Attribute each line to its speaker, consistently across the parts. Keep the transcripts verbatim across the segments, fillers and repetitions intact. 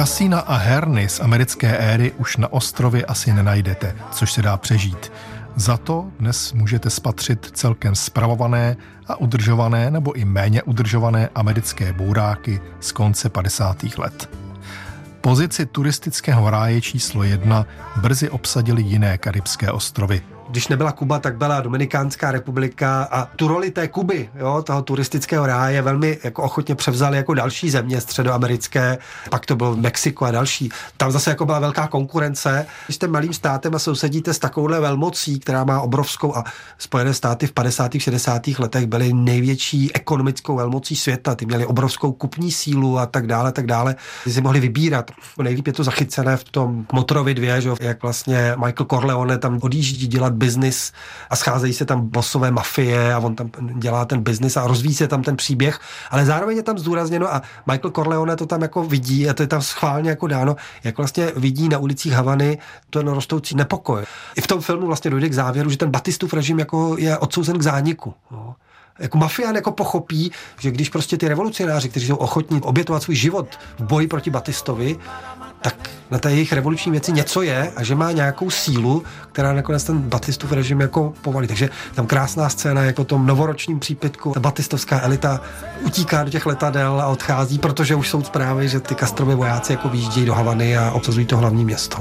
Speaker 1: Kasína a herny z americké éry už na ostrově asi nenajdete, což se dá přežít. Za to dnes můžete spatřit celkem spravované a udržované nebo i méně udržované americké bouráky z konce padesátých let. Pozici turistického ráje číslo jedna brzy obsadili jiné karibské ostrovy.
Speaker 2: Když nebyla Kuba, tak byla Dominikánská republika a tu roli té Kuby, jo, toho turistického ráje velmi jako ochotně převzali jako další země středoamerické, pak to bylo Mexiko a další. Tam zase jako byla velká konkurence. Když jste malým státem a sousedíte s takovouhle velmocí, která má obrovskou, a Spojené státy v padesátých šedesátých letech byly největší ekonomickou velmocí světa, ty měly obrovskou kupní sílu a tak dále, tak dále. Ty si mohli vybírat. Nejlíp je to zachycené v tom Motorovi dva, že, jak vlastně Michael Corleone tam odjíždí dělat biznis a scházejí se tam bossové mafie a on tam dělá ten biznis a rozvíjí se tam ten příběh, ale zároveň je tam zdůrazněno a Michael Corleone to tam jako vidí a to je tam schválně jako dáno, jak vlastně vidí na ulicích Havany ten rostoucí nepokoj. I v tom filmu vlastně dojde k závěru, že ten Batistův režim jako je odsouzen k zániku. No. Jako mafián jako pochopí, že když prostě ty revolucionáři, kteří jsou ochotní obětovat svůj život v boji proti Batistovi, tak na té jejich revoluční věci něco je a že má nějakou sílu, která nakonec ten Batistův režim jako povalí. Takže tam krásná scéna jako tom novoročním přípitku. Ta batistovská elita utíká do těch letadel a odchází, protože už jsou zprávy, že ty Castrovi vojáci jako výjíždějí do Havany a obsazují to hlavní město.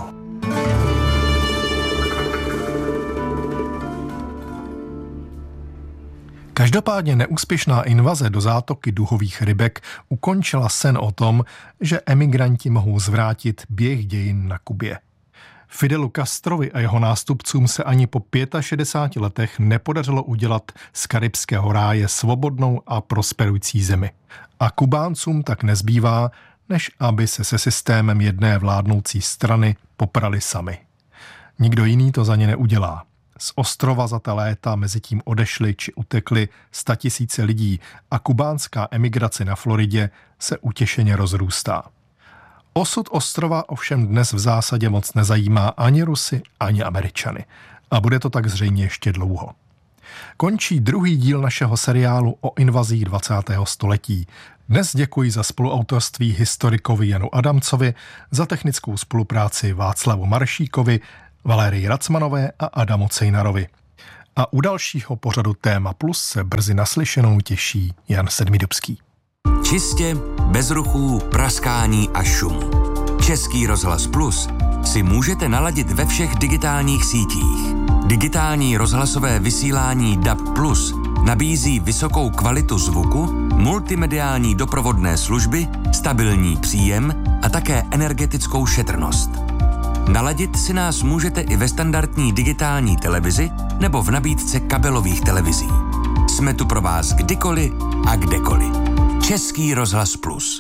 Speaker 1: Každopádně neúspěšná invaze do zátoky duhových rybek ukončila sen o tom, že emigranti mohou zvrátit běh dějin na Kubě. Fidelu Castrovi a jeho nástupcům se ani po šedesáti pěti letech nepodařilo udělat z karibského ráje svobodnou a prosperující zemi. A Kubáncům tak nezbývá, než aby se se systémem jedné vládnoucí strany poprali sami. Nikdo jiný to za ně neudělá. Z ostrova za ta léta mezi tím odešli či utekli statisíce lidí a kubánská emigrace na Floridě se utěšeně rozrůstá. Osud ostrova ovšem dnes v zásadě moc nezajímá ani Rusy, ani Američany. A bude to tak zřejmě ještě dlouho. Končí druhý díl našeho seriálu o invazích dvacátého století. Dnes děkuji za spoluautorství historikovi Janu Adamcovi, za technickou spolupráci Václavu Maršíkovi, Valérii Racmanové a Adamu Cejnarovi. A u dalšího pořadu Téma Plus se brzy naslyšenou těší Jan Sedmidubský.
Speaker 3: Čistě, bez ruchů, praskání a šumu. Český rozhlas Plus si můžete naladit ve všech digitálních sítích. Digitální rozhlasové vysílání D A B Plus nabízí vysokou kvalitu zvuku, multimediální doprovodné služby, stabilní příjem a také energetickou šetrnost. Naladit si nás můžete i ve standardní digitální televizi nebo v nabídce kabelových televizí. Jsme tu pro vás kdykoliv a kdekoliv. Český rozhlas Plus.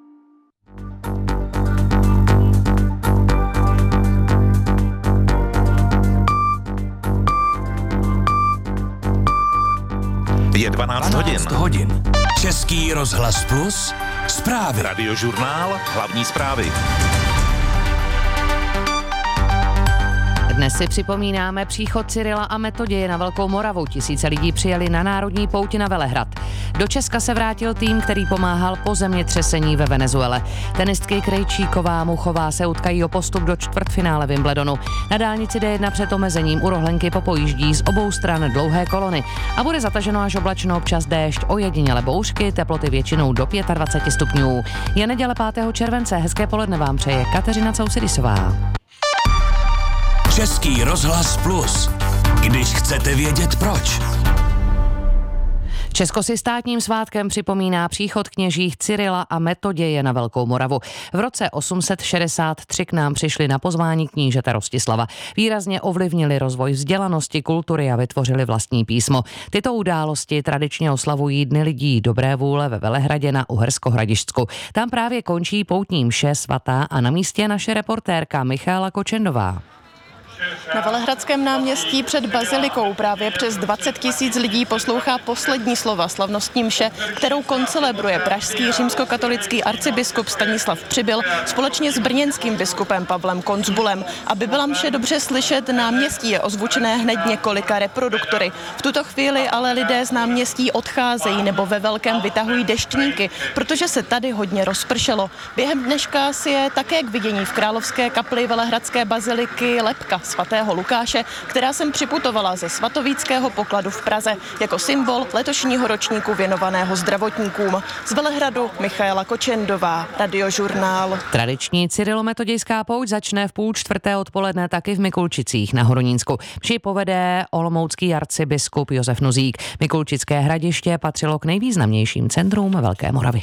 Speaker 4: Je dvanáct hodin.
Speaker 3: hodin. Český rozhlas Plus. Zprávy.
Speaker 4: Radiožurnál. Hlavní zprávy.
Speaker 5: Dnes si připomínáme příchod Cyrila a Metoděje na Velkou Moravu. Tisíce lidí přijeli na národní pouť na Velehrad. Do Česka se vrátil tým, který pomáhal po zemětřesení ve Venezuele. Tenistky Krejčíková, Muchová se utkají o postup do čtvrtfinále Wimbledonu. Na dálnici D jedna před omezením u Rohlenky popojíždí z obou stran dlouhé kolony. A bude zataženo až oblačno, občas déšť, ojediněle bouřky, teploty většinou do dvacet pět stupňů. Je neděle pátého července, hezké poledne vám přeje Kateřina Cousidisová.
Speaker 3: Český rozhlas Plus. Když chcete vědět proč.
Speaker 5: Česko si státním svátkem připomíná příchod kněžích Cyrila a Metoděje na Velkou Moravu. V roce osm set šedesát tři k nám přišli na pozvání knížete Rostislava. Výrazně ovlivnili rozvoj vzdělanosti, kultury a vytvořili vlastní písmo. Tyto události tradičně oslavují Dny lidí dobré vůle ve Velehradě na Uhersko-Hradišťsku. Tam právě končí poutní mše svatá a na místě naše reportérka Michaela Kočendová.
Speaker 6: Na Velehradském náměstí před bazilikou právě přes dvacet tisíc lidí poslouchá poslední slova slavnostní mše, kterou koncelebruje pražský římskokatolický arcibiskup Stanislav Přibyl společně s brněnským biskupem Pavlem Koncbulem. Aby byla mše dobře slyšet, náměstí je ozvučené hned několika reproduktory. V tuto chvíli ale lidé z náměstí odcházejí nebo ve velkém vytahují deštníky, protože se tady hodně rozpršelo. Během dneška si je také k vidění v Královské kapli Velehradské baziliky lebka svatého Lukáše, která sem připutovala ze svatovíckého pokladu v Praze jako symbol letošního ročníku věnovaného zdravotníkům. Z Velehradu Michaela Kočendová, Radiožurnál.
Speaker 5: Tradiční cyrilometodějská pouť začne v půl čtvrté odpoledne taky v Mikulčicích na Horonínsku. Mši povede olomoucký arcibiskup Josef Nuzík. Mikulčické hradiště patřilo k nejvýznamnějším centrům Velké Moravy.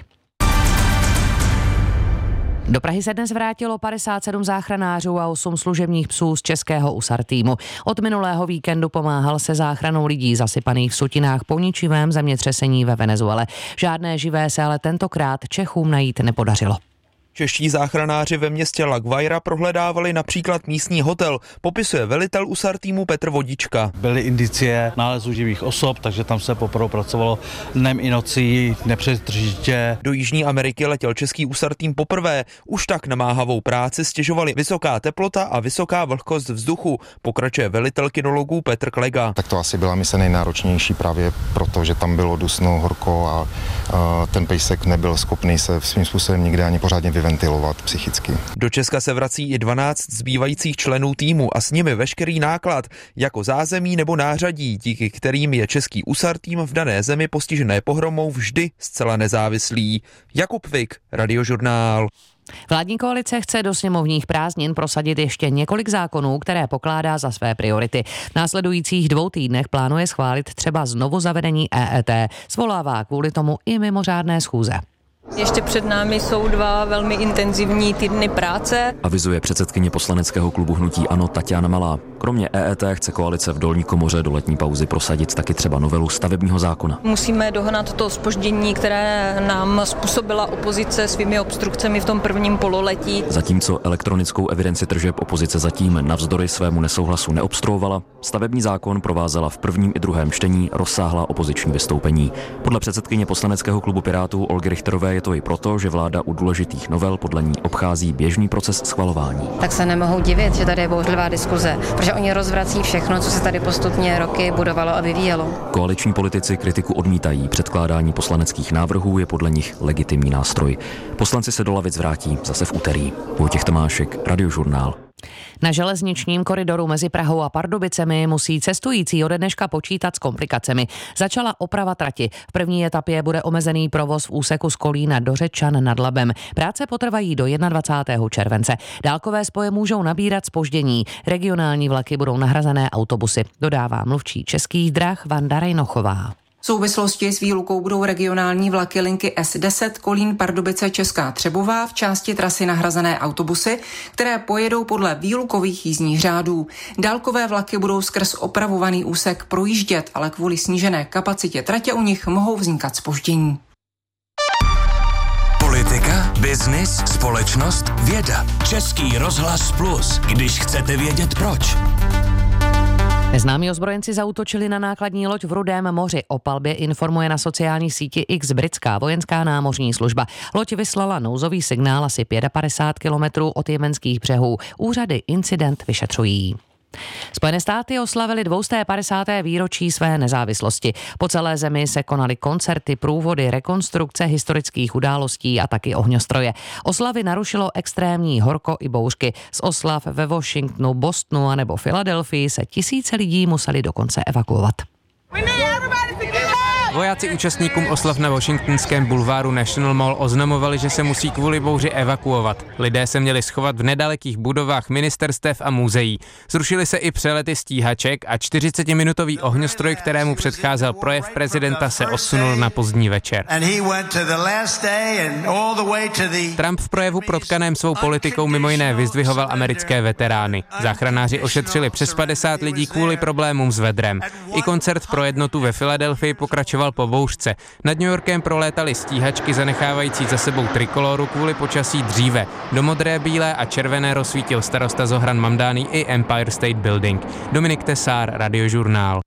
Speaker 5: Do Prahy se dnes vrátilo padesát sedm záchranářů a osm služebních psů z českého U S A R týmu. Od minulého víkendu pomáhal se záchranou lidí zasypaných v sutinách po ničivém zemětřesení ve Venezuele. Žádné živé se ale tentokrát Čechům najít nepodařilo.
Speaker 7: Čeští záchranáři ve městě La Guaira prohledávali například místní hotel, popisuje velitel U S A R týmu Petr Vodička.
Speaker 8: Byly indicie nálezu živých osob, takže tam se poprvé pracovalo dnem i nocí, nepřetržitě.
Speaker 7: Do Jižní Ameriky letěl český U S A R tým poprvé. Už tak namáhavou práci stěžovali vysoká teplota a vysoká vlhkost vzduchu, pokračuje velitel kinologů Petr Klega.
Speaker 9: Tak to asi byla mise nejnáročnější právě proto, že tam bylo dusno, horko a, a ten pejsek nebyl schopný se svým způsobem nikde ani pořádně vyventilovat. ventilovat psychicky.
Speaker 7: Do Česka se vrací i dvanáct zbývajících členů týmu a s nimi veškerý náklad, jako zázemí nebo nářadí, díky kterým je český U S A R tým v dané zemi postižené pohromou vždy zcela nezávislý. Jakub Vik, Radiožurnál.
Speaker 5: Vládní koalice chce do sněmovních prázdnin prosadit ještě několik zákonů, které pokládá za své priority. V následujících dvou týdnech plánuje schválit třeba znovu zavedení E E T. Svolává kvůli tomu i mimořádné schůze.
Speaker 10: Ještě před námi jsou dva velmi intenzivní týdny práce.
Speaker 11: Avizuje předsedkyně poslaneckého klubu hnutí ANO Taťána Malá. Kromě E E T chce koalice v dolní komoře do letní pauzy prosadit taky třeba novelu stavebního zákona.
Speaker 10: Musíme dohnat to zpoždění, které nám způsobila opozice svými obstrukcemi v tom prvním pololetí.
Speaker 11: Zatímco elektronickou evidenci tržeb opozice zatím navzdory svému nesouhlasu neobstruovala, stavební zákon provázela v prvním i druhém čtení rozsáhlá opoziční vystoupení. Podle předsedkyně poslaneckého klubu Pirátů Olgy Richterové je to i proto, že vláda u důležitých novel podle ní obchází běžný proces schvalování.
Speaker 12: Tak se nemohou divit, že tady je bouřlivá diskuze, protože oni rozvrací všechno, co se tady postupně roky budovalo a vyvíjelo.
Speaker 11: Koaliční politici kritiku odmítají, předkládání poslaneckých návrhů je podle nich legitimní nástroj. Poslanci se do lavic vrátí zase v úterý. Vojtěch Tomášek, Radiožurnál.
Speaker 5: Na železničním koridoru mezi Prahou a Pardubicemi musí cestující ode dneška počítat s komplikacemi. Začala oprava trati. V první etapě bude omezený provoz v úseku z Kolína do Řečan nad Labem. Práce potrvají do dvacátého prvního července. Dálkové spoje můžou nabírat zpoždění. Regionální vlaky budou nahrazené autobusy, dodává mluvčí Českých drah Vanda Rejnochová.
Speaker 13: V souvislosti s výlukou budou regionální vlaky linky S deset Kolín Pardubice Česká Třebová v části trasy nahrazené autobusy, které pojedou podle výlukových jízdních řádů. Dálkové vlaky budou skrz opravovaný úsek projíždět, ale kvůli snížené kapacitě tratě u nich mohou vznikat zpoždění.
Speaker 3: Politika, biznis, společnost, věda. Český rozhlas Plus, když chcete vědět proč.
Speaker 5: Neznámí ozbrojenci zaútočili na nákladní loď v Rudém moři. O palbě informuje na sociální síti X britská vojenská námořní služba. Loď vyslala nouzový signál asi padesát pět kilometrů od jemenských břehů. Úřady incident vyšetřují. Spojené státy oslavily dvě padesáté výročí své nezávislosti. Po celé zemi se konaly koncerty, průvody, rekonstrukce historických událostí a taky ohňostroje. Oslavy narušilo extrémní horko i bouřky. Z oslav ve Washingtonu, Bostonu a nebo Filadelfii se tisíce lidí museli dokonce evakuovat.
Speaker 14: Vojáci účastníkům oslav na washingtonském bulváru National Mall oznamovali, že se musí kvůli bouři evakuovat. Lidé se měli schovat v nedalekých budovách ministerstev a muzeí. Zrušily se i přelety stíhaček a čtyřicetiminutový ohňostroj, kterému předcházel projev prezidenta, se odsunul na pozdní večer. Trump v projevu protkaném svou politikou mimo jiné vyzdvihoval americké veterány. Záchranáři ošetřili přes padesát lidí kvůli problémům s vedrem. I koncert pro jednotu ve Filadelfii pokračoval cestoval po bouřce. Nad New Yorkem prolétaly stíhačky zanechávající za sebou trikoloru kvůli počasí dříve. Do modré, bílé a červené rozsvítil starosta Zohran Mamdani i Empire State Building. Dominik Tesár, Radiožurnál.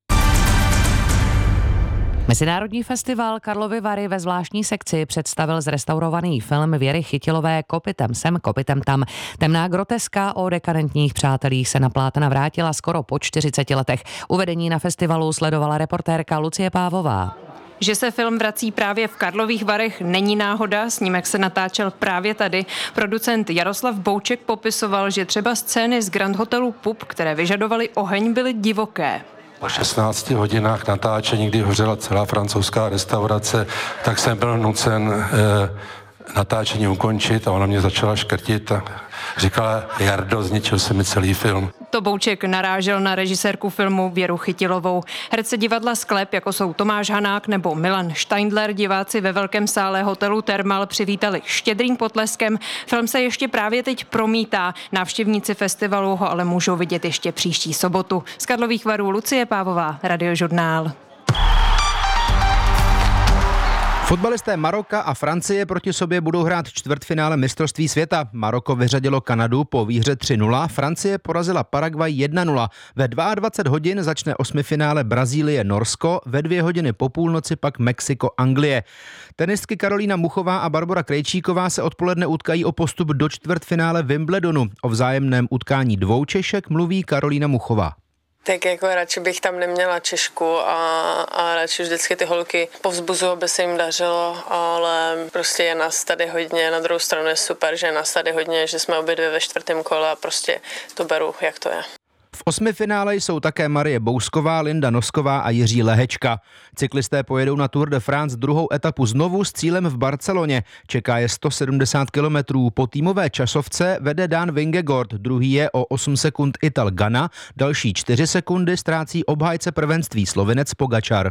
Speaker 5: Mezinárodní festival Karlovy Vary ve zvláštní sekci představil zrestaurovaný film Věry Chytilové Kopytem sem, kopytem tam. Temná groteska o dekadentních přátelích se na plátna vrátila skoro po čtyřiceti letech. Uvedení na festivalu sledovala reportérka Lucie Pávová.
Speaker 15: Že se film vrací právě v Karlových Varech není náhoda, snímek se natáčel právě tady. Producent Jaroslav Bouček popisoval, že třeba scény z Grand Hotelu Pub, které vyžadovaly oheň, byly divoké.
Speaker 16: Po šestnácti hodinách natáčení, kdy hořela celá francouzská restaurace, tak jsem byl nucen e, natáčení ukončit a ona mě začala škrtit a říkala: Jardo, zničil se mi celý film.
Speaker 15: To Bouček narážel na režisérku filmu Věru Chytilovou. Herce divadla Sklep, jako jsou Tomáš Hanák nebo Milan Steindler, diváci ve velkém sále hotelu Thermal přivítali štědrým potleskem. Film se ještě právě teď promítá. Návštěvníci festivalu ho ale můžou vidět ještě příští sobotu. Z Karlových Varů Lucie Pávová, Radiožurnál.
Speaker 17: Fotbalisté Maroka a Francie proti sobě budou hrát čtvrtfinále mistrovství světa. Maroko vyřadilo Kanadu po výhře tři nula, Francie porazila Paraguay jedna nula. Ve dvacet dva hodin začne osmifinále Brazílie-Norsko, ve dvě hodiny po půlnoci pak Mexiko-Anglie. Tenistky Karolína Muchová a Barbora Krejčíková se odpoledne utkají o postup do čtvrtfinále Wimbledonu. O vzájemném utkání dvou Češek mluví Karolína Muchová.
Speaker 18: Tak jako radši bych tam neměla Češku a, a radši vždycky ty holky povzbuzuju, aby se jim dařilo, ale prostě je nás tady hodně, na druhou stranu je super, že je nás tady hodně, že jsme obě dvě ve čtvrtém kole a prostě to beru, jak to je.
Speaker 17: V osmifinále jsou také Marie Bousková, Linda Nosková a Jiří Lehečka. Cyklisté pojedou na Tour de France druhou etapu znovu s cílem v Barceloně. Čeká je sto sedmdesát kilometrů. Po týmové časovce vede Dan Vingegaard, druhý je o osm sekund Ital Ganna, další čtyři sekundy ztrácí obhájce prvenství Slovinec Pogačar.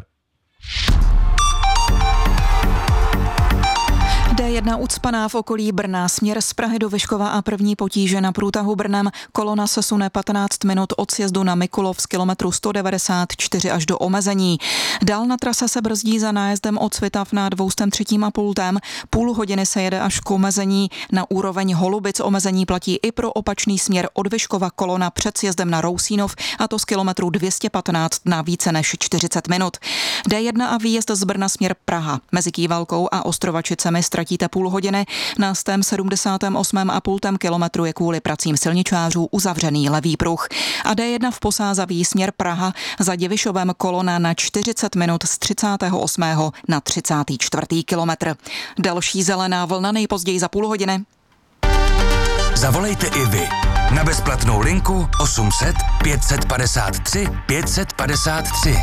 Speaker 13: dé jedna ucpaná v okolí Brna, směr z Prahy do Vyškova a první potíže na průtahu Brnem. Kolona se sune patnáct minut od sjezdu na Mikulov z kilometru sto devadesát čtyři až do omezení. Dál na trase se brzdí za nájezdem od Svitav na dvoustem třetím a pultem. Půl hodiny se jede až k omezení. Na úroveň Holubic omezení platí i pro opačný směr od Vyškova kolona před sjezdem na Rousínov, a to z kilometru dvě stě patnáct na více než čtyřicet minut. dé jedna a výjezd z Brna směr Praha. Mezi Kývalkou a Ostrovačicemi ztratíte půl hodiny. Na stém sedmdesátém osmém a pultem kilometru je kvůli pracím silničářů uzavřený levý pruh. A dé jedna v Posázaví směr Praha za Divišovem kolona na čtyřicet minut z třicátého osmého na třicátý čtvrtý kilometr. Další zelená vlna nejpozději za půl hodiny.
Speaker 3: Zavolejte i vy na bezplatnou linku osm set pět padesát tři pět padesát tři.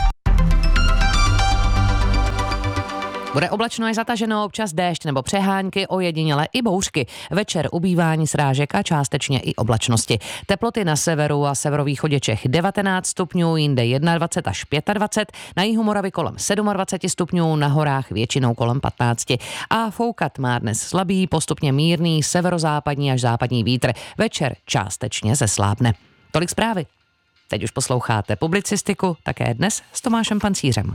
Speaker 5: Bude oblačno až zataženo, občas déšť nebo přehánky, ojediněle i bouřky. Večer ubývání srážek a částečně i oblačnosti. Teploty na severu a severovýchodě Čech devatenáct stupňů, jinde dvacet jedna až dvacet pět, na jihu Moravy kolem dvacet sedm stupňů, na horách většinou kolem patnáct. A foukat má dnes slabý, postupně mírný severozápadní až západní vítr. Večer částečně zeslábne. Tolik zprávy. Teď už posloucháte publicistiku, také dnes s Tomášem Pancířem.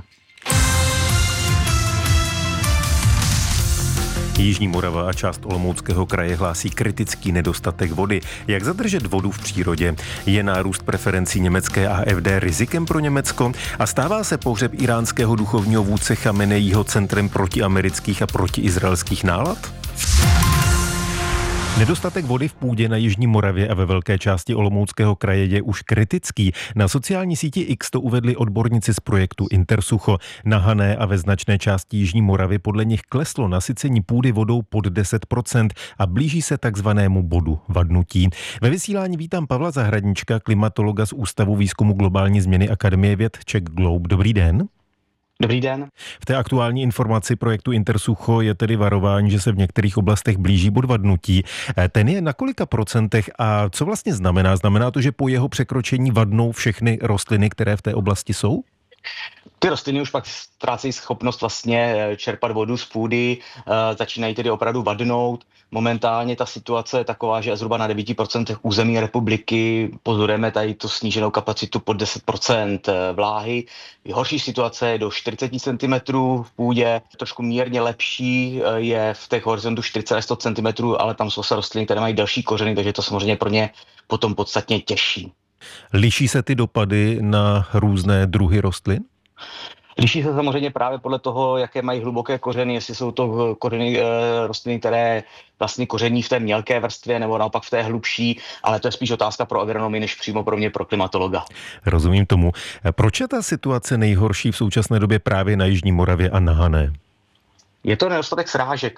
Speaker 19: Jižní Morava a část Olomouckého kraje hlásí kritický nedostatek vody. Jak zadržet vodu v přírodě? Je nárůst preferencí německé A F D rizikem pro Německo? A stává se pohřeb iránského duchovního vůdce Chameneího centrem protiamerických a protiizraelských nálad? Nedostatek vody v půdě na Jižní Moravě a ve velké části Olomouckého kraje je už kritický. Na sociální síti X to uvedli odborníci z projektu Intersucho. Na Hané a ve značné části Jižní Moravy podle nich kleslo nasycení půdy vodou pod deset procent a blíží se takzvanému bodu vadnutí. Ve vysílání vítám Pavla Zahradníčka, klimatologa z Ústavu výzkumu globální změny Akademie věd Czech Globe. Dobrý den.
Speaker 20: Dobrý den.
Speaker 19: V té aktuální informaci projektu Intersucho je tedy varování, že se v některých oblastech blíží bod vadnutí. Ten je na kolika procentech a co vlastně znamená? Znamená to, že po jeho překročení vadnou všechny rostliny, které v té oblasti jsou?
Speaker 20: Ty rostliny už pak ztrácejí schopnost vlastně čerpat vodu z půdy, začínají tedy opravdu vadnout. Momentálně ta situace je taková, že zhruba na devět procent území republiky pozorujeme tady tu sníženou kapacitu pod deset procent vláhy. Horší situace je do čtyřicet centimetrů v půdě, trošku mírně lepší je v těch horizontu čtyřicet až sto centimetrů, ale tam jsou se rostliny, které mají delší kořeny, takže to samozřejmě pro ně potom podstatně těžší.
Speaker 19: Liší se ty dopady na různé druhy rostlin?
Speaker 20: Liší se samozřejmě právě podle toho, jaké mají hluboké kořeny, jestli jsou to kořeny e, rostliny, které vlastně koření v té mělké vrstvě nebo naopak v té hlubší, ale to je spíš otázka pro agronomii, než přímo pro mě, pro klimatologa.
Speaker 19: Rozumím tomu. Proč je ta situace nejhorší v současné době právě na Jižní Moravě a na Hané?
Speaker 20: Je to nedostatek srážek.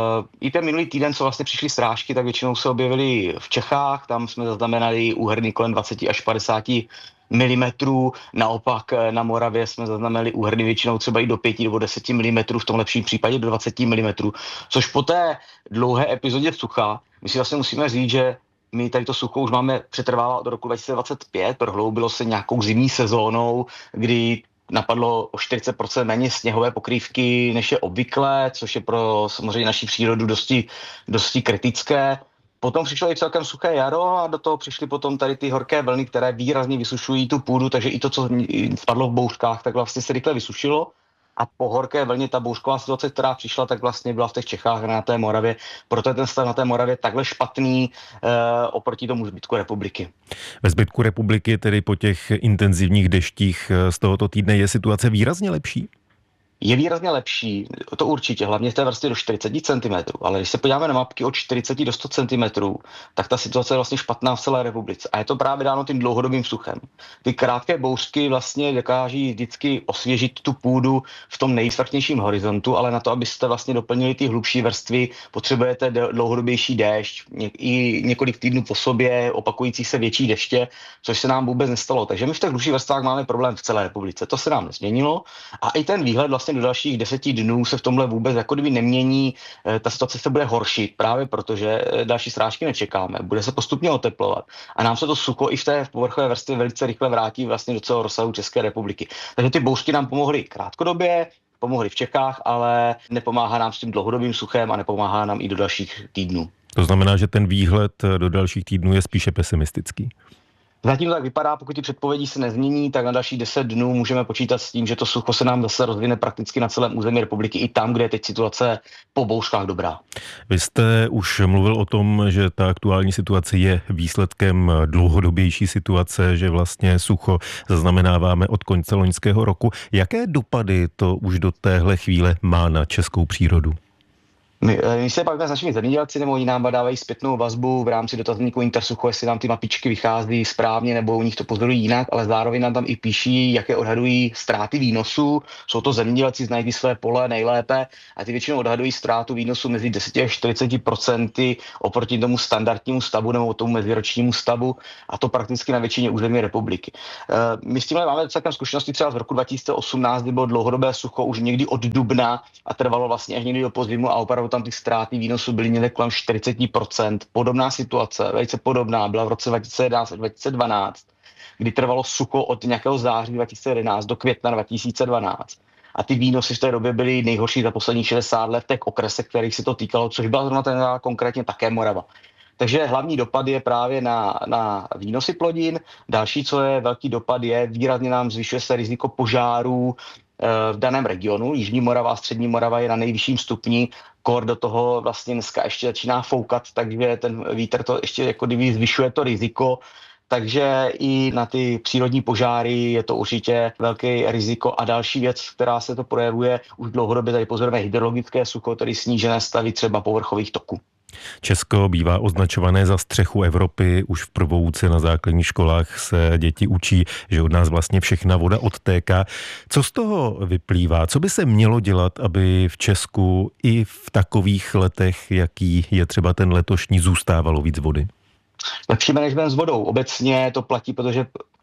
Speaker 20: I ten minulý týden, co vlastně přišly srážky, tak většinou se objevily v Čechách, tam jsme zaznamenali úhrny kolem dvacet až padesát milimetrů, naopak na Moravě jsme zaznamenali úhrny většinou třeba i do pět nebo deset milimetrů, v tom lepším případě do dvacet milimetrů, což po té dlouhé epizodě sucha, my si vlastně musíme říct, že my tady to sucho už máme přetrvává od roku dva tisíce dvacet pět, prohloubilo se nějakou zimní sezónou, kdy napadlo o čtyřicet procent méně sněhové pokrývky, než je obvyklé, což je pro samozřejmě naši přírodu dosti, dosti kritické. Potom přišlo i celkem suché jaro a do toho přišly potom tady ty horké vlny, které výrazně vysušují tu půdu, takže i to, co spadlo v bouřkách, tak vlastně se rychle vysušilo. A po horké vlně ta bouřková situace, která přišla, tak vlastně byla v těch Čechách a na té Moravě. Proto je ten stav na té Moravě takhle špatný e, oproti tomu zbytku republiky.
Speaker 19: Ve zbytku republiky, tedy po těch intenzivních deštích z tohoto týdne, je situace výrazně lepší?
Speaker 20: Je výrazně lepší, to určitě, hlavně v té vrstvě do čtyřicet centimetrů, ale když se podíváme na mapky od čtyřicet do sto centimetrů, tak ta situace je vlastně špatná v celé republice. A je to právě dáno tím dlouhodobým suchem. Ty krátké bouřky vlastně dokáží vždycky osvěžit tu půdu v tom nejsvrchnějším horizontu, ale na to, abyste vlastně doplnili ty hlubší vrstvy, potřebujete dlouhodobější déšť, i několik týdnů po sobě, opakující se větší deště, což se nám vůbec nestalo. Takže my v těch hlubších vrstvách máme problém v celé republice. To se nám nezměnilo a i ten výhled vlastně do dalších deseti dnů se v tomhle vůbec jako kdyby nemění, ta situace se bude horšit, právě protože další srážky nečekáme, bude se postupně oteplovat a nám se to sucho i v té povrchové vrstvě velice rychle vrátí vlastně do celého rozsahu České republiky. Takže ty bouřky nám pomohly krátkodobě, pomohly v Čechách, ale nepomáhá nám s tím dlouhodobým suchem a nepomáhá nám i do dalších týdnů.
Speaker 19: To znamená, že ten výhled do dalších týdnů je spíše pesimistický.
Speaker 20: Zatím to tak vypadá, pokud ty předpovědi se nezmění, tak na další deset dnů můžeme počítat s tím, že to sucho se nám zase rozvine prakticky na celém území republiky, i tam, kde je teď situace po bouřkách dobrá.
Speaker 19: Vy jste už mluvil o tom, že ta aktuální situace je výsledkem dlouhodobější situace, že vlastně sucho zaznamenáváme od konce loňského roku. Jaké dopady to už do téhle chvíle má na českou přírodu?
Speaker 20: My, my se pak s našimi zemědělci nebo oni nám dávají zpětnou vazbu v rámci dotazníku Intersucho, jestli nám ty mapičky vychází správně nebo u nich to pozorují jinak, ale zároveň nám tam i píší, jaké odhadují ztráty výnosů. Jsou to zemědělci, znají ty své pole nejlépe a ty většinou odhadují ztrátu výnosu mezi deset až čtyřicet procent oproti tomu standardnímu stavu nebo tomu meziročnímu stavu a to prakticky na většině území republiky. My s tímhle máme celkem zkušenosti třeba z roku dva tisíce osmnáct, kdy bylo dlouhodobé sucho už někdy od dubna a trvalo vlastně až někdy do podzimu a opravdu tam ty ztráty výnosu byly někde kolem čtyřicet procent. Podobná situace, velice podobná, byla v roce dva tisíce jedenáct až dva tisíce dvanáct, kdy trvalo sucho od nějakého září dva tisíce jedenáct do května dva tisíce dvanáct. A ty výnosy v té době byly nejhorší za posledních šedesát let v těch okresech, kterých se to týkalo, což byla zrovna ten konkrétně také Morava. Takže hlavní dopad je právě na, na výnosy plodin. Další, co je velký dopad, je výrazně nám zvyšuje se riziko požárů v daném regionu. Jižní Morava a Střední Morava je na nejvyšším stupni. Kor do toho vlastně dneska ještě začíná foukat, takže ten vítr to ještě jako kdyby zvyšuje to riziko. Takže i na ty přírodní požáry je to určitě velké riziko. A další věc, která se to projevuje, už dlouhodobě tady pozorujeme hydrologické sucho, tedy snížené stavy třeba povrchových toků.
Speaker 19: Česko bývá označované za střechu Evropy. Už v prvouce na základních školách se děti učí, že od nás vlastně všechna voda odtéká. Co z toho vyplývá? Co by se mělo dělat, aby v Česku i v takových letech, jaký je třeba ten letošní, zůstávalo víc vody?
Speaker 20: Lepší management s vodou. Obecně to platí, protože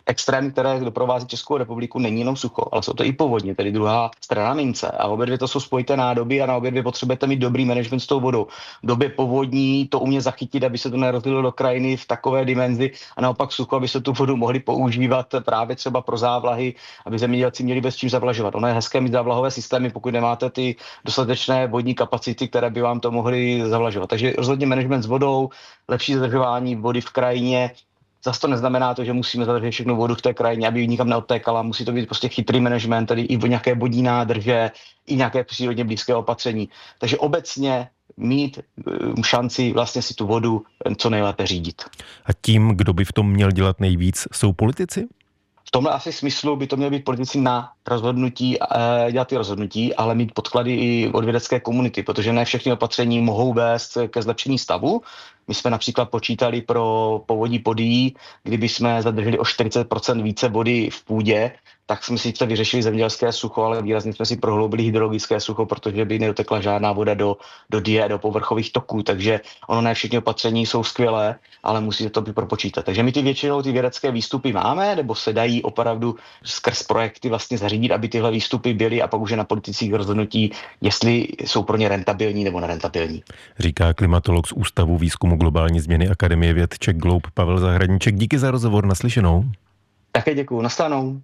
Speaker 20: extrém, které doprovází Českou republiku, není jenom sucho, ale jsou to i povodně, tedy druhá strana mince. A obě dvě to jsou spojité nádoby a na obě dvě potřebujete mít dobrý management s tou vodou. V době povodní to umět zachytit, aby se to nerozlilo do krajiny v takové dimenzi, a naopak sucho, aby se tu vodu mohli používat právě třeba pro závlahy, aby zemědělci měli bez čím zavlažovat. Ono je hezké mít závlahové systémy, pokud nemáte ty dostatečné vodní kapacity, které by vám to mohly zavlažovat. Takže rozhodně management s vodou, lepší zadržování vody v krajině. Zase to neznamená to, že musíme zadržet všechnu vodu v té krajině, aby nikam neodtékala. Musí to být prostě chytrý management, tedy i nějaké vodní nádrže, i nějaké přírodně blízké opatření. Takže obecně mít šanci vlastně si tu vodu co nejlépe řídit.
Speaker 19: A tím, kdo by v tom měl dělat nejvíc, jsou politici?
Speaker 20: V tomhle asi smyslu by to mělo být politici na rozhodnutí, e, dělat ty rozhodnutí, ale mít podklady i od vědecké komunity, protože ne všechny opatření mohou vést ke zlepšení stavu. My jsme například počítali pro povodí Podyjí, kdyby jsme zadrželi o čtyřicet procent více vody v půdě, tak jsme sice vyřešili zemědělské sucho, ale výrazně jsme si prohloubili hydrologické sucho, protože by nedotekla žádná voda do, do die, do povrchových toků. Takže ono ne všechny opatření jsou skvělé, ale musíte to propočítat. Takže my ty většinou ty vědecké výstupy máme, nebo se dají opravdu skrz projekty vlastně zařídit, aby tyhle výstupy byly, a pak už je na politicích rozhodnutí, jestli jsou pro ně rentabilní nebo nerentabilní.
Speaker 19: Říká klimatolog z Ústavu výzkumu globální změny Akademie věd Czech Globe Pavel Zahradníček. Díky za rozhovor, naslyšenou.
Speaker 20: Také děkuju, nastanou.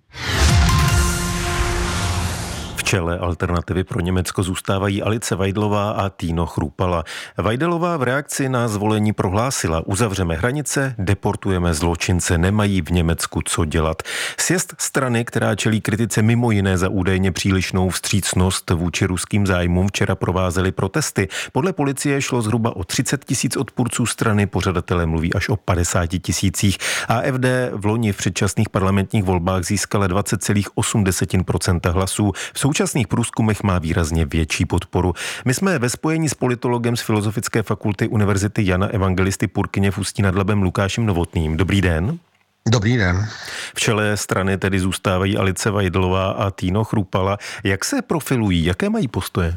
Speaker 19: V čele Alternativy pro Německo zůstávají Alice Weidlová a Tino Chrupala. Weidlová v reakci na zvolení prohlásila: uzavřeme hranice, deportujeme zločince, nemají v Německu co dělat. Sjezd strany, která čelí kritice mimo jiné za údajně přílišnou vstřícnost vůči ruským zájmům, včera provázely protesty. Podle policie šlo zhruba o třicet tisíc odpůrců strany, pořadatelé mluví až o padesát tisících. A F D v loni v předčasných parlamentních volbách získala dvacet celá osm procenta hlasů. V současných průzkumech má výrazně větší podporu. My jsme ve spojení s politologem z Filozofické fakulty Univerzity Jana Evangelisty Purkyně v Ústí nad Labem Lukášem Novotným. Dobrý den.
Speaker 21: Dobrý den.
Speaker 19: V čele strany tedy zůstávají Alice Weidlová a Tino Chrupala. Jak se profilují? Jaké mají postoje?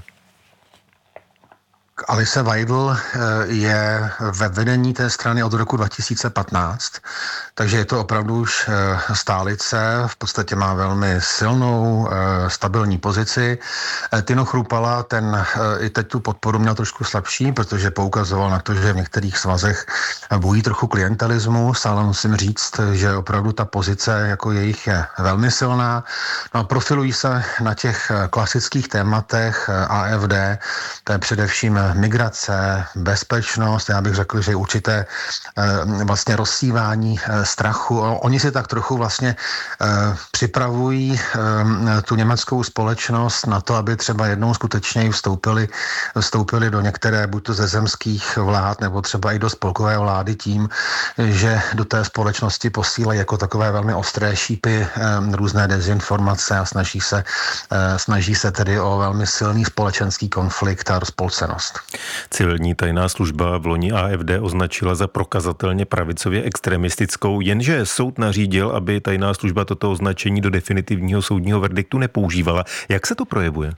Speaker 21: Alice Weidl je ve vedení té strany od roku dva tisíce patnáct, takže je to opravdu už stálice, v podstatě má velmi silnou, stabilní pozici. Tino Chrupala, ten i teď tu podporu měl trošku slabší, protože poukazoval na to, že v některých svazech bojí trochu klientelismu, ale musím říct, že opravdu ta pozice jako jejich je velmi silná. No a profilují se na těch klasických tématech A F D, to je především migrace, bezpečnost, já bych řekl, že určité vlastně rozsívání strachu. Oni si tak trochu vlastně připravují tu německou společnost na to, aby třeba jednou skutečně vstoupili, vstoupili do některé buď to ze zemských vlád, nebo třeba i do spolkové vlády tím, že do té společnosti posílají jako takové velmi ostré šípy různé dezinformace a snaží se, snaží se tedy o velmi silný společenský konflikt a rozpolcenost.
Speaker 19: Civilní tajná služba v loni A F D označila za prokazatelně pravicově extremistickou, jenže soud nařídil, aby tajná služba toto označení do definitivního soudního verdiktu nepoužívala. Jak se to projevuje?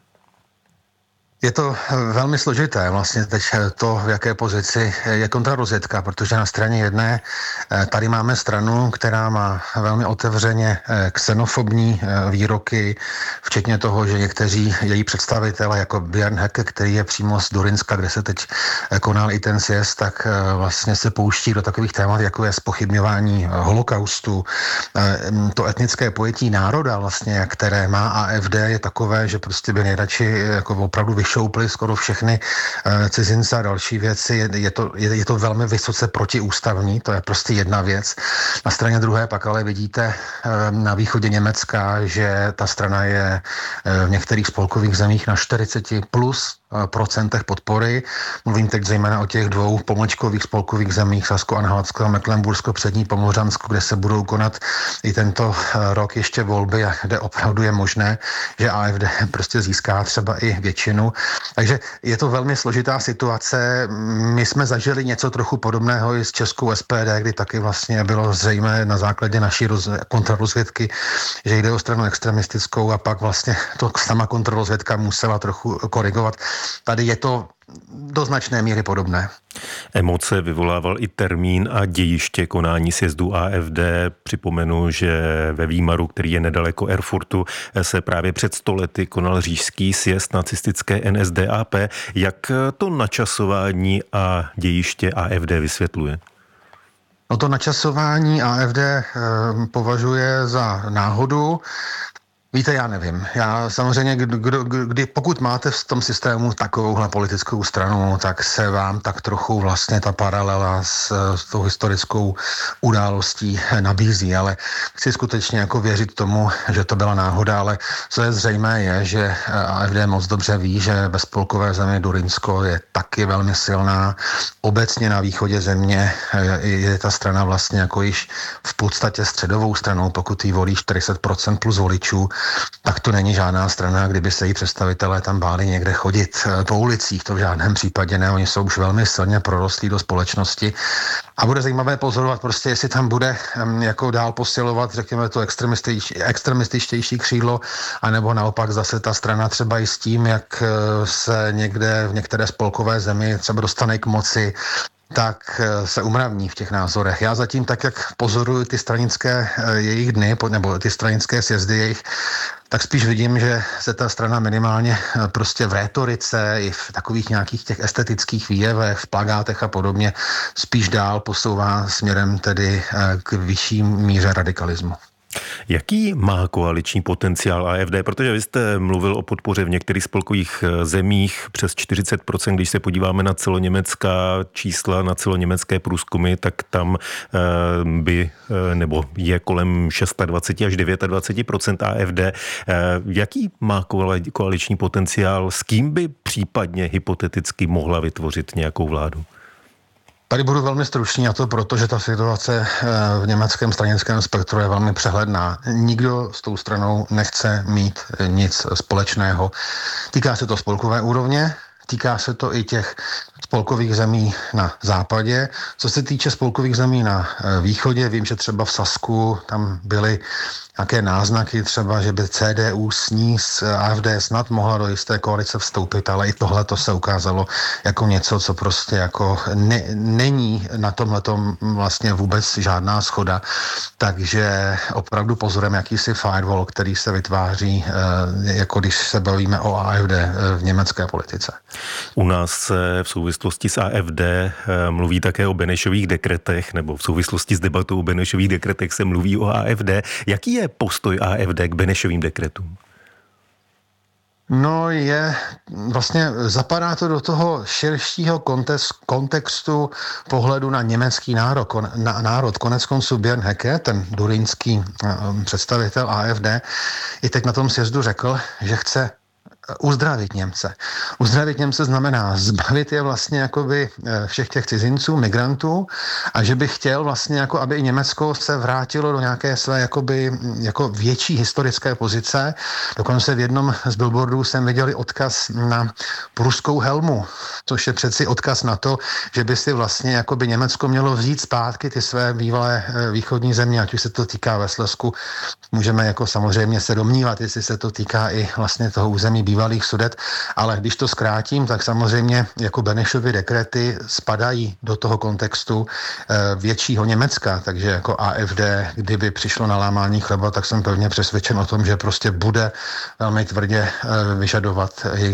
Speaker 21: Je to velmi složité, vlastně teď to, v jaké pozici je kontrarozvědka, protože na straně jedné tady máme stranu, která má velmi otevřeně xenofobní výroky, včetně toho, že někteří její představitelé, jako Björn Höcke, který je přímo z Durinska, kde se teď konal i ten sjezd, tak vlastně se pouští do takových témat, jako je zpochybňování holokaustu. To etnické pojetí národa, vlastně, které má A F D, je takové, že prostě by nejradši jako opravdu šoupli skoro všechny uh, cizince a další věci. Je, je, to, je, je to velmi vysoce protiústavní, to je prostě jedna věc. Na straně druhé pak ale vidíte uh, na východě Německa, že ta strana je uh, v některých spolkových zemích na čtyřicet plus procentech podpory. Mluvím teď zejména o těch dvou pomlčkových spolkových zemích, Sasko-Anhaltsko a Mecklenbursko přední Pomořansko, kde se budou konat i tento rok ještě volby a kde opravdu je možné, že A F D prostě získá třeba i většinu. Takže je to velmi složitá situace. My jsme zažili něco trochu podobného i s českou S P D, kdy taky vlastně bylo zřejmé na základě naší roz... kontrarozvědky, že jde o stranu extremistickou a pak vlastně to sama kontrarozvědka musela trochu korigovat. Tady je to do značné míry podobné.
Speaker 19: Emoce vyvolával i termín a dějiště konání sjezdu A F D. Připomenu, že ve Výmaru, který je nedaleko Erfurtu, se právě před sto lety konal říšský sjezd nacistické N S D A P. Jak to načasování a dějiště A F D vysvětluje?
Speaker 21: No to načasování A F D eh, považuje za náhodu. Víte, já nevím. Já samozřejmě, kdo, kdy, pokud máte v tom systému takovouhle politickou stranu, tak se vám tak trochu vlastně ta paralela s, s tou historickou událostí nabízí, ale chci skutečně jako věřit tomu, že to byla náhoda, ale co je zřejmé je, že A F D moc dobře ví, že ve spolkové zemi Durynsko je taky velmi silná. Obecně na východě země je ta strana vlastně jako již v podstatě středovou stranou, pokud jí volí čtyřicet procent plus voličů, tak to není žádná strana, kdyby se jí představitelé tam báli někde chodit po ulicích, to v žádném případě ne, oni jsou už velmi silně prorostlí do společnosti a bude zajímavé pozorovat prostě, jestli tam bude jako dál posilovat, řekněme, to extremističtější křídlo, anebo naopak zase ta strana třeba i s tím, jak se někde v některé spolkové zemi třeba dostane k moci, tak se umravní v těch názorech. Já zatím tak, jak pozoruju ty stranické jejich dny, nebo ty stranické sjezdy jejich, tak spíš vidím, že se ta strana minimálně prostě v rétorice i v takových nějakých těch estetických výjevech, v plakátech a podobně spíš dál posouvá směrem tedy k vyšší míře radikalismu.
Speaker 19: Jaký má koaliční potenciál A F D? Protože vy jste mluvil o podpoře v některých spolkových zemích přes čtyřicet procent, když se podíváme na celoněmecká čísla, na celoněmecké průzkumy, tak tam by, nebo je kolem dvacet šest až dvacet devět procent A F D. Jaký má koaliční potenciál? S kým by případně hypoteticky mohla vytvořit nějakou vládu?
Speaker 21: Tady budu velmi stručný, a to proto, že ta situace v německém stranickém spektru je velmi přehledná. Nikdo s tou stranou nechce mít nic společného. Týká se to spolkové úrovně, týká se to i těch spolkových zemí na západě. Co se týče spolkových zemí na východě, vím, že třeba v Sasku tam byly nějaké náznaky třeba, že by C D U s ní s A F D snad mohla do jisté koalice vstoupit, ale i tohle to se ukázalo jako něco, co prostě jako ne, není na tomhletom vlastně vůbec žádná shoda. Takže opravdu pozorem jakýsi firewall, který se vytváří, jako když se bavíme o A F D v německé politice.
Speaker 19: U nás se v souvislosti s A F D mluví také o Benešových dekretech, nebo v souvislosti s debatou o Benešových dekretech se mluví o A F D. Jaký je postoj A F D k Benešovým dekretům?
Speaker 21: No je, vlastně zapadá to do toho širšího kontext, kontextu pohledu na německý národ. Na, národ. Konec konců Björn Höcke, ten durynský představitel A F D, i teď na tom sjezdu řekl, že chce uzdravit Němce. Uzdravit Němce znamená zbavit je vlastně jakoby všech těch cizinců, migrantů a že by chtěl vlastně jako, aby i Německo se vrátilo do nějaké své jakoby jako větší historické pozice. Dokonce v jednom z billboardů jsem viděl odkaz na pruskou helmu, což je přeci odkaz na to, že by si vlastně jakoby Německo mělo vzít zpátky ty své bývalé východní země, ať už se to týká ve Slezsku. Můžeme jako samozřejmě se domnívat, jestli se to týká i vlastně toho území bývalých Sudet, ale když to zkrátím, tak samozřejmě jako Benešovy dekrety spadají do toho kontextu e, většího Německa, takže jako A F D, kdyby přišlo na lámání chleba, tak jsem pevně přesvědčen o tom, že prostě bude velmi tvrdě e, vyžadovat jejich